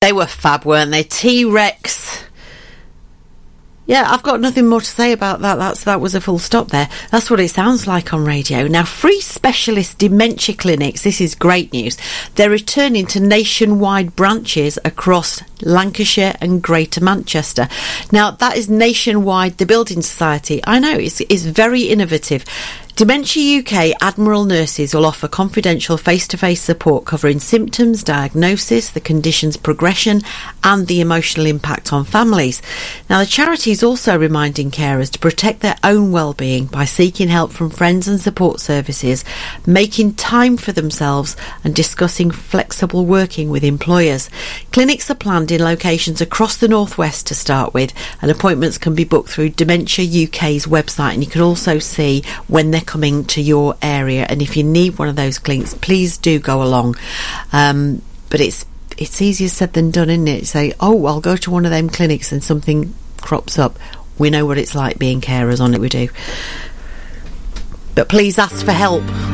They were fab, weren't they? T-Rex. Yeah, I've got nothing more to say about that. That was a full stop there. That's what it sounds like on radio. Now, free specialist dementia clinics, this is great news. They're returning to nationwide branches across Lancashire and Greater Manchester. Now, that is nationwide, the Building Society. I know, it's very innovative. Dementia UK Admiral nurses will offer confidential face-to-face support covering symptoms, diagnosis, the condition's progression and the emotional impact on families. Now, the charity is also reminding carers to protect their own well-being by seeking help from friends and support services, making time for themselves and discussing flexible working with employers. Clinics are planned in locations across the northwest to start with, and appointments can be booked through Dementia UK's website, and you can also see when they're coming to your area, and if you need one of those clinics, please do go along. But it's easier said than done, isn't it? Say, oh, I'll go to one of them clinics and something crops up. We know what it's like being carers on it, we do. But please ask for help.